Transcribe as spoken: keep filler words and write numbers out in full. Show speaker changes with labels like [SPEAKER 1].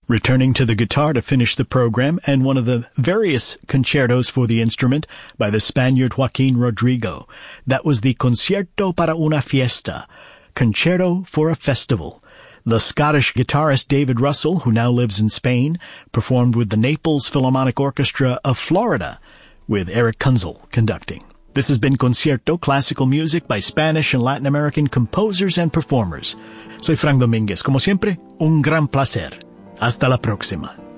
[SPEAKER 1] Returning to the guitar to finish the program, and one of the various concertos for the instrument by the Spaniard Joaquin Rodrigo. That was the Concierto para una Fiesta, Concerto for a Festival. The Scottish guitarist David Russell, who now lives in Spain, performed with the Naples Philharmonic Orchestra of Florida, with Eric Kunzel conducting. This has been Concierto, classical music by Spanish and Latin American composers and performers. Soy Frank Domínguez. Como siempre, un gran placer. Hasta la próxima.